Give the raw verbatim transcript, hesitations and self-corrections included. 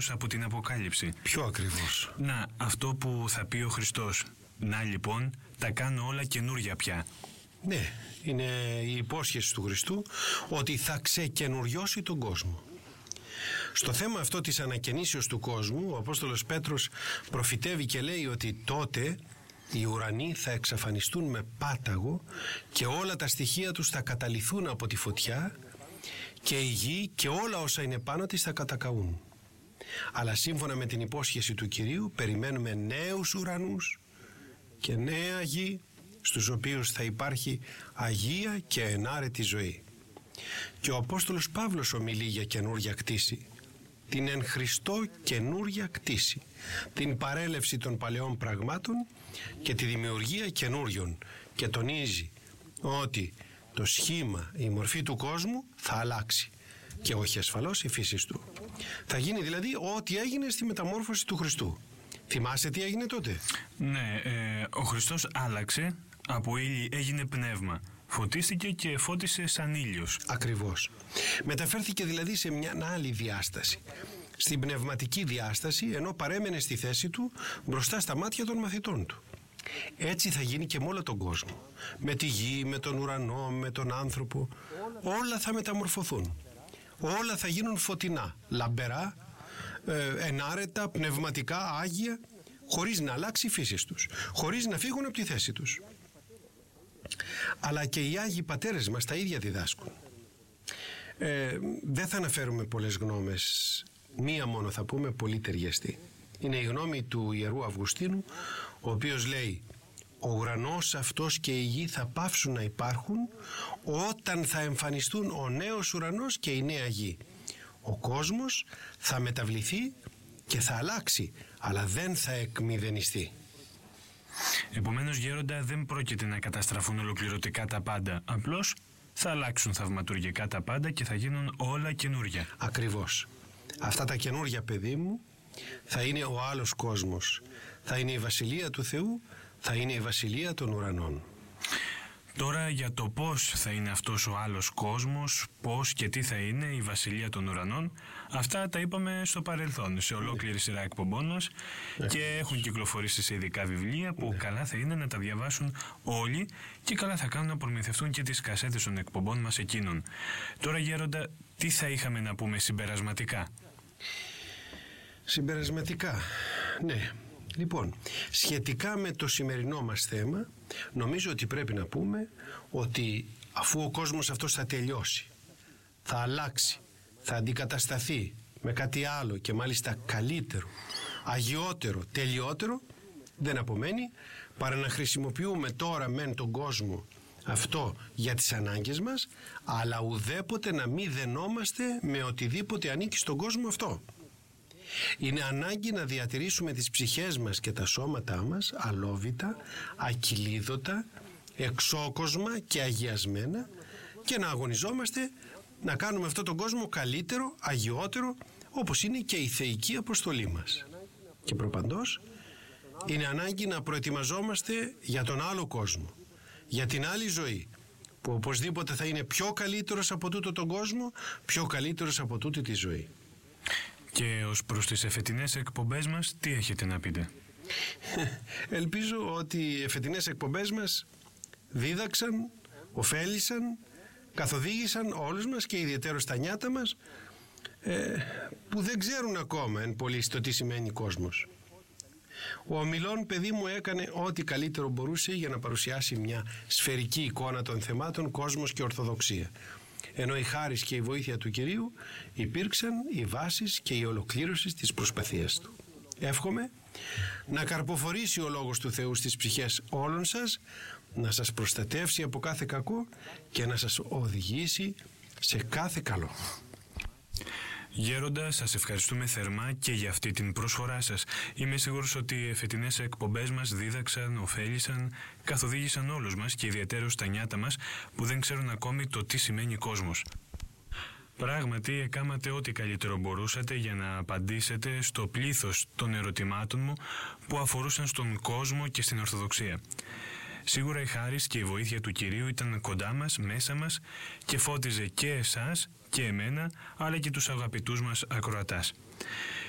κόσμος από την Αποκάλυψη. Ποιο ακριβώς? Να, αυτό που θα πει ο Χριστός. Να λοιπόν, τα κάνω όλα καινούρια πια. Ναι, είναι η υπόσχεση του Χριστού ότι θα ξεκαινουριώσει τον κόσμο. Στο θέμα αυτό της ανακαινήσεως του κόσμου, ο Απόστολος Πέτρος προφητεύει και λέει ότι τότε οι ουρανοί θα εξαφανιστούν με πάταγο και όλα τα στοιχεία τους θα καταλυθούν από τη φωτιά και η γη και όλα όσα είναι πάνω της θα κατακαούν. Αλλά σύμφωνα με την υπόσχεση του Κυρίου περιμένουμε νέους ουρανούς και νέα γη, στους οποίους θα υπάρχει αγία και ενάρετη ζωή. Και ο Απόστολος Παύλος ομιλεί για καινούρια κτήση, την εν Χριστώ καινούρια κτήση, την παρέλευση των παλαιών πραγμάτων και τη δημιουργία καινούριων, και τονίζει ότι το σχήμα, η μορφή του κόσμου θα αλλάξει και όχι ασφαλώς η φύση του. Θα γίνει δηλαδή ό,τι έγινε στη μεταμόρφωση του Χριστού. Θυμάσαι τι έγινε τότε? Ναι, ε, ο Χριστός άλλαξε, από ήλι έγινε πνεύμα. Φωτίστηκε και φώτισε σαν ήλιος. Ακριβώς. Μεταφέρθηκε δηλαδή σε μια άλλη διάσταση. Στην πνευματική διάσταση, ενώ παρέμενε στη θέση του μπροστά στα μάτια των μαθητών του. Έτσι θα γίνει και με όλο τον κόσμο. Με τη γη, με τον ουρανό, με τον άνθρωπο. Όλα θα μεταμορφωθούν. Όλα θα γίνουν φωτεινά, λαμπερά, ε, ενάρετα, πνευματικά, άγια, χωρίς να αλλάξει η φύση τους, χωρίς να φύγουν από τη θέση τους. Αλλά και οι Άγιοι Πατέρες μας τα ίδια διδάσκουν. Ε, δεν θα αναφέρουμε πολλές γνώμες, μία μόνο θα πούμε, πολύ ταιριαστή. Είναι η γνώμη του Ιερού Αυγουστίνου, ο οποίος λέει: ο ουρανός αυτός και η γη θα πάυσουν να υπάρχουν όταν θα εμφανιστούν ο νέος ουρανός και η νέα γη. Ο κόσμος θα μεταβληθεί και θα αλλάξει, αλλά δεν θα εκμηδενιστεί. Επομένως, γέροντα, δεν πρόκειται να καταστραφούν ολοκληρωτικά τα πάντα. Απλώς θα αλλάξουν θαυματουργικά τα πάντα και θα γίνουν όλα καινούρια. Ακριβώς. Αυτά τα καινούρια, παιδί μου, θα είναι ο άλλος κόσμος. Θα είναι η Βασιλεία του Θεού, θα είναι η Βασιλεία των ουρανών. Τώρα για το πώς θα είναι αυτός ο άλλος κόσμος, πώς και τι θα είναι η Βασιλεία των Ουρανών, αυτά τα είπαμε στο παρελθόν, σε ολόκληρη σειρά εκπομπών μας, ναι, και έχουν κυκλοφορήσει σε ειδικά βιβλία που, ναι, καλά θα είναι να τα διαβάσουν όλοι και καλά θα κάνουν να προμηθευτούν και τις κασέτες των εκπομπών μας εκείνων. Τώρα, γέροντα, τι θα είχαμε να πούμε συμπερασματικά? Συμπερασματικά, ναι. Λοιπόν, σχετικά με το σημερινό μας θέμα, νομίζω ότι πρέπει να πούμε ότι αφού ο κόσμος αυτός θα τελειώσει, θα αλλάξει, θα αντικατασταθεί με κάτι άλλο και μάλιστα καλύτερο, αγιότερο, τελειότερο, δεν απομένει παρά να χρησιμοποιούμε τώρα μεν τον κόσμο αυτό για τις ανάγκες μας, αλλά ουδέποτε να μην δενόμαστε με οτιδήποτε ανήκει στον κόσμο αυτό. Είναι ανάγκη να διατηρήσουμε τις ψυχές μας και τα σώματά μας αλόβητα, ακυλίδωτα, εξόκοσμα και αγιασμένα και να αγωνιζόμαστε να κάνουμε αυτόν τον κόσμο καλύτερο, αγιότερο, όπως είναι και η θεϊκή αποστολή μας. Και προπαντός είναι ανάγκη να προετοιμαζόμαστε για τον άλλο κόσμο, για την άλλη ζωή, που οπωσδήποτε θα είναι πιο καλύτερος από τούτο τον κόσμο, πιο καλύτερος από τούτη τη ζωή. Και ως προς τις εφετινές εκπομπές μας, τι έχετε να πείτε? Ελπίζω ότι οι εφετινές εκπομπές μας δίδαξαν, ωφέλησαν, καθοδήγησαν όλους μας και ιδιαιτέρως τα νιάτα μας, ε, που δεν ξέρουν ακόμα εν πολύ το τι σημαίνει κόσμος. Ο ομιλών, παιδί μου, έκανε ό,τι καλύτερο μπορούσε για να παρουσιάσει μια σφαιρική εικόνα των θεμάτων κόσμος και ορθοδοξία. Ενώ η χάρις και η βοήθεια του Κυρίου υπήρξαν οι βάσεις και η ολοκλήρωση της προσπαθίας του. Εύχομαι να καρποφορήσει ο Λόγος του Θεού στις ψυχές όλων σας, να σας προστατεύσει από κάθε κακό και να σας οδηγήσει σε κάθε καλό. Γέροντα, σας ευχαριστούμε θερμά και για αυτή την προσφορά σας. Είμαι σίγουρος ότι οι εφετινές εκπομπές μας δίδαξαν, ωφέλησαν, καθοδήγησαν όλους μας και ιδιαιτέρως τα νιάτα μας που δεν ξέρουν ακόμη το τι σημαίνει κόσμος. Πράγματι, εκάματε ό,τι καλύτερο μπορούσατε για να απαντήσετε στο πλήθος των ερωτημάτων μου που αφορούσαν στον κόσμο και στην Ορθοδοξία. Σίγουρα η χάρις και η βοήθεια του Κυρίου ήταν κοντά μας, μέσα μας και φώτιζε και εσάς και εμένα, αλλά και τους αγαπητούς μας ακροατάς.